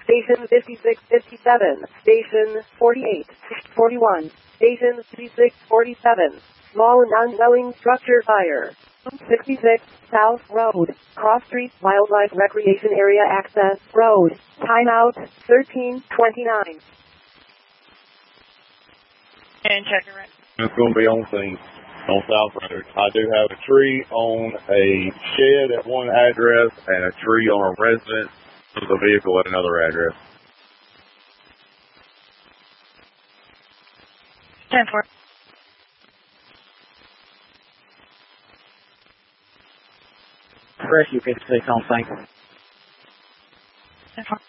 Station 56, 57. Station 48, 41. Station 56, 47. Small and ongoing structure fire. 66, South Road, Cross Street, Wildlife Recreation Area Access Road. Timeout, 13:29. And check your right. It's going to be on scene on South Road. I do have a tree on a shed at one address and a tree on a residence with a vehicle at another address. 10-4. Rescue 56 on scene. 10-4.